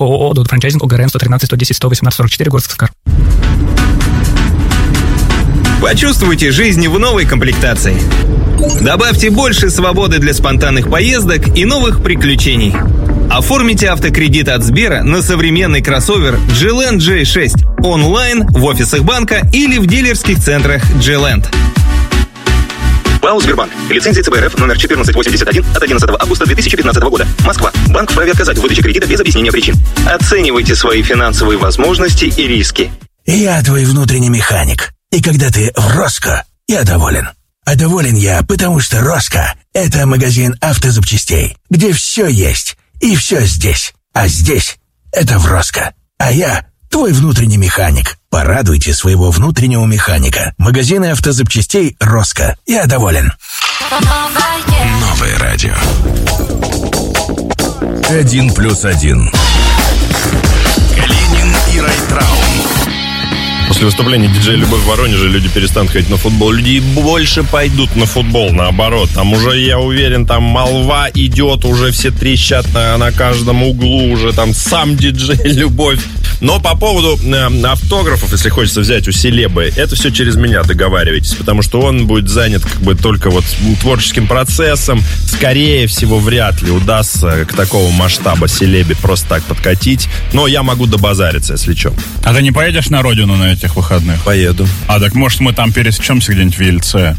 ООО «Дот Франчайзинг», ОГРН 113 110 118 44, город Сыктывкар. Почувствуйте жизнь в новой комплектации. Добавьте больше свободы для спонтанных поездок и новых приключений. Оформите автокредит от Сбера на современный кроссовер G-Land J6 онлайн, в офисах банка или в дилерских центрах G-Land. ПАО «Сбербанк». Лицензия ЦБ РФ номер 1481 от 11 августа 2015 года. Москва. Банк вправе отказать в выдаче кредита без объяснения причин. Оценивайте свои финансовые возможности и риски. Я твой внутренний механик. И когда ты в Роско, я доволен. А доволен я, потому что Роско – это магазин автозапчастей, где все есть и все здесь. А здесь – это в Роско. А я – твой внутренний механик. Порадуйте своего внутреннего механика. Магазины автозапчастей Роско. Я доволен. Новое радио. 1+1. Калинин и Райтраун. После выступления диджея Любовь в Воронеже люди перестанут ходить на футбол. Люди больше пойдут на футбол, наоборот. Там уже, я уверен, там молва идет, уже все трещат на каждом углу, уже там сам диджей Любовь. Но по поводу автографов, если хочется взять у селебы, это все через меня, договаривайтесь, потому что он будет занят как бы только вот творческим процессом. Скорее всего, вряд ли удастся к такому масштабу селебе просто так подкатить. Но я могу добазариться, если что. А ты не поедешь на родину на этих выходных? Поеду. А так может мы там пересечемся где-нибудь в Ельце?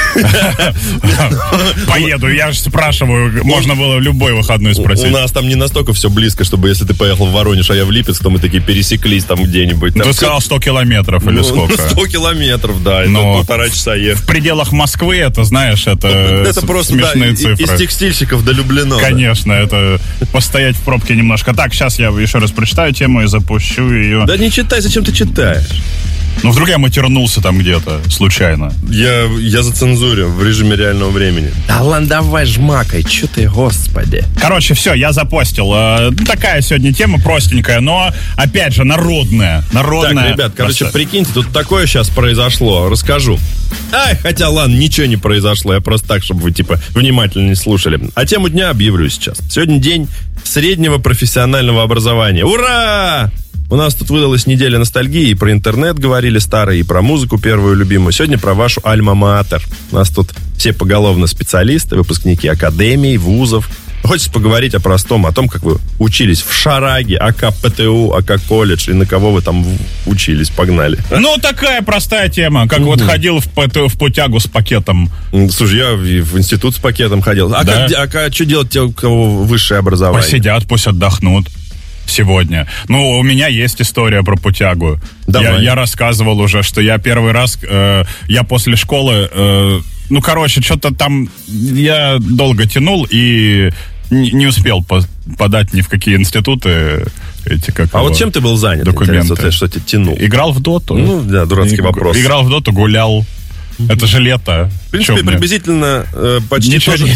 Поеду, я же спрашиваю, можно было любой выходной спросить. У нас там не настолько все близко, чтобы если ты поехал в Воронеж, а я в Липецк, то мы такие пересеклись там где-нибудь. Ты сказал 100 километров или сколько? 100 километров, да, это полтора часа ехать. В пределах Москвы это, знаешь, это просто смешные цифры. Из текстильщиков до Люблино. Конечно, это постоять в пробке немножко. Так, сейчас я еще раз прочитаю тему и запущу ее. Да не читай, зачем ты читаешь? Ну, вдруг я матернулся там где-то, случайно. Я зацензурю в режиме реального времени. Да ладно, давай жмакай, что ты, господи. Короче, все, я запостил. Такая сегодня тема простенькая, но, опять же, народная. Так, ребят, короче, прикиньте, тут такое сейчас произошло, расскажу. Хотя, ладно, ничего не произошло, я просто так, чтобы вы, внимательно не слушали. А тему дня объявлю сейчас. Сегодня день среднего профессионального образования. Ура! У нас тут выдалась неделя ностальгии, и про интернет говорили старые, и про музыку первую любимую. Сегодня про вашу альма-матер. У нас тут все поголовно специалисты, выпускники академий, вузов. Хочется поговорить о простом, о том, как вы учились в Шараге, АК ПТУ, АК колледж, и на кого вы там учились. Погнали. Ну, такая простая тема, как вот ходил в путягу с пакетом. Слушай, я в институт с пакетом ходил. Да. А что делать те, у кого высшее образование? Посидят, пусть отдохнут. Сегодня. Ну, у меня есть история про путягу. Я рассказывал уже, что я первый раз, я после школы, что-то там я долго тянул и не успел подать ни в какие институты вот чем ты был занят? Документы. Что ты тянул? Играл в доту. Ну, да, дурацкий вопрос. Играл в доту, гулял. Это же лето. В принципе, приблизительно почти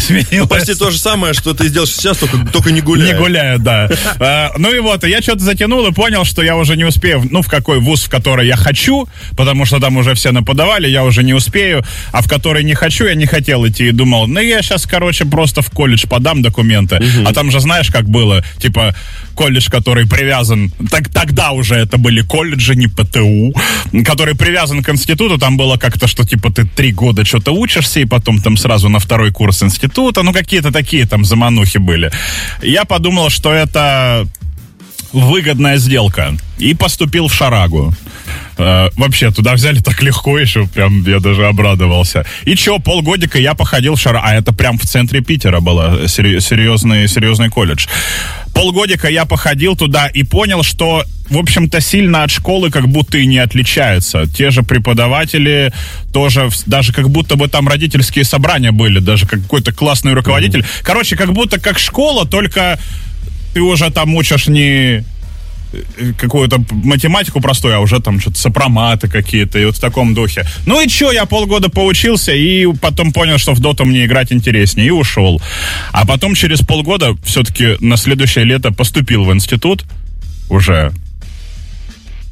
то же самое, что ты сделал сейчас, только не гуляя. Не гуляя, да. Ну и вот, я что-то затянул и понял, что я уже не успею, в какой вуз, в который я хочу, потому что там уже все наподавали, я уже не успею, а в который не хочу, я не хотел идти и думал, я сейчас, просто в колледж подам документы, а там же знаешь, как было, колледж, который привязан, тогда уже это были колледжи, не ПТУ, который привязан к институту, там было как-то, что ты 3 года что-то учишься, и потом там сразу на 2-й курс института, какие-то такие там заманухи были. Я подумал, что это выгодная сделка, и поступил в Шарагу. Вообще, туда взяли так легко еще, прям я даже обрадовался. И полгодика я походил в Шарагу, а это прям в центре Питера было, серьезный колледж. Полгодика я походил туда и понял, что, в общем-то, сильно от школы как будто и не отличается. Те же преподаватели тоже, даже как будто бы там родительские собрания были, даже какой-то классный руководитель. Короче, как будто как школа, только ты уже там учишь не какую-то математику простую, а уже там что-то сопроматы какие-то, и вот в таком духе. Ну и я полгода поучился, и потом понял, что в доту мне играть интереснее, и ушел. А потом через полгода все-таки на следующее лето поступил в институт уже.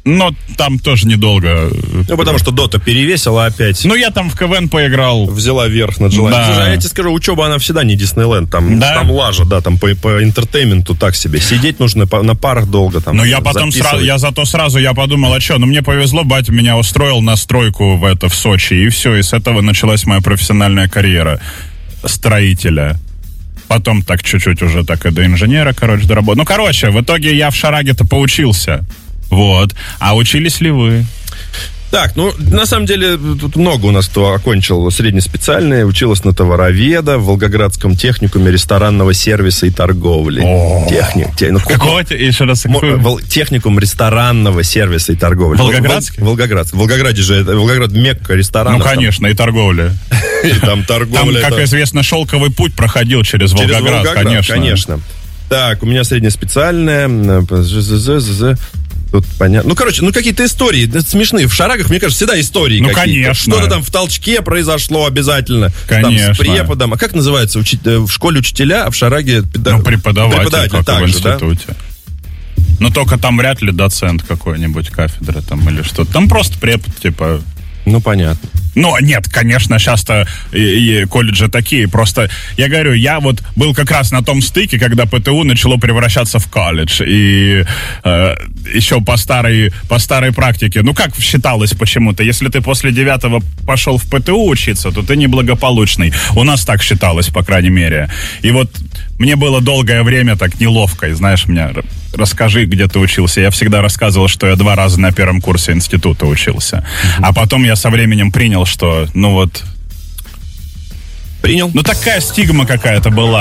Но там тоже недолго. Ну, потому что Дота перевесила опять. Ну, я там в КВН поиграл. Взяла верх над желанием. Да. Слушай, а я тебе скажу, учеба, она всегда не Диснейленд. Там, Да? там лажа, да, там по интертейменту так себе. Сидеть нужно на парах долго. Там, Но я потом сразу я подумал, а что, ну мне повезло, батя меня устроил на стройку в Сочи, и все, и с этого началась моя профессиональная карьера строителя. Потом так чуть-чуть уже так и до инженера, доработал. Ну, короче, в итоге я в Шараге-то поучился. Вот. А учились ли вы? Так, ну, на самом деле, тут много у нас кто окончил среднеспециальное, училась на товароведа в Волгоградском техникуме ресторанного сервиса и торговли. Какого? Еще раз. Техникум ресторанного сервиса и торговли. Волгоградский? Волгоградский. В Волгограде же, Волгоград Мекка ресторанов. Ну, конечно, и торговля. И там торговля. Там, как известно, шелковый путь проходил через Волгоград, конечно. Так, у меня среднеспециальное. Тут понятно. Ну, короче, какие-то истории смешные. В Шарагах, мне кажется, всегда истории какие-то. Конечно. Что-то там в толчке произошло обязательно. Конечно. Там с преподом. А как называется? В школе учителя, а в Шараге преподаватель как так в же, институте. Да? Но только там вряд ли доцент какой-нибудь кафедры там или что-то. Там просто препод, типа... Ну, понятно. Ну, нет, конечно, сейчас-то и колледжи такие. Просто, я говорю, я вот был как раз на том стыке, когда ПТУ начало превращаться в колледж. И еще по старой практике. Ну, как считалось почему-то? Если ты после 9-го пошел в ПТУ учиться, то ты неблагополучный. У нас так считалось, по крайней мере. И вот мне было долгое время так неловко. И знаешь, мне расскажи, где ты учился. Я всегда рассказывал, что я 2 раза на первом курсе института учился. А потом я со временем принял, что, ну вот... Принял? Ну, такая стигма какая-то была.